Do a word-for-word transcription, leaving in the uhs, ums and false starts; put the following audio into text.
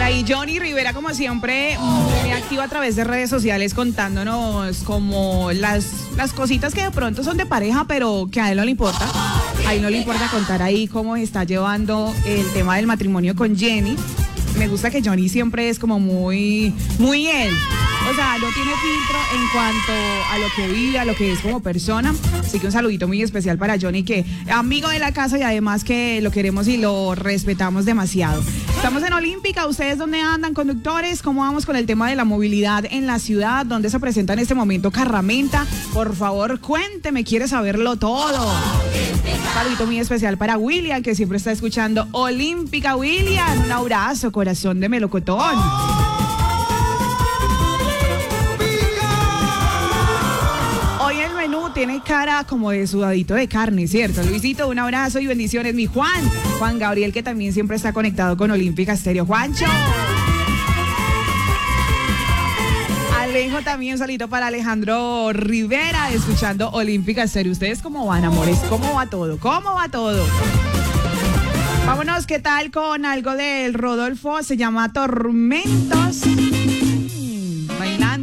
Ahí Johnny Rivera, como siempre, muy activa a través de redes sociales contándonos como las, las cositas que de pronto son de pareja, pero que a él no le importa. A él no le importa contar ahí cómo está llevando el tema del matrimonio con Jenny. Me gusta que Johnny siempre es como muy, muy él. O sea, no tiene filtro en cuanto a lo que vive, a lo que es como persona. Así que un saludito muy especial para Johnny, que amigo de la casa y además que lo queremos y lo respetamos demasiado. Estamos en Olímpica. ¿Ustedes dónde andan, conductores? ¿Cómo vamos con el tema de la movilidad en la ciudad? ¿Dónde se presenta en este momento Carramenta? Por favor, cuénteme, quiere saberlo todo. Un saludito muy especial para William, que siempre está escuchando Olímpica. William, un abrazo, corazón de melocotón. Hoy el menú tiene cara como de sudadito de carne, ¿cierto? Luisito, un abrazo y bendiciones. Mi Juan, Juan Gabriel, que también siempre está conectado con Olímpica Estéreo. Juancho. Alejo también, un saludito para Alejandro Rivera, escuchando Olímpica Estéreo. ¿Ustedes cómo van, amores? ¿Cómo va todo? ¿Cómo va todo? Vámonos, ¿qué tal con algo del Rodolfo? Se llama Tormentos.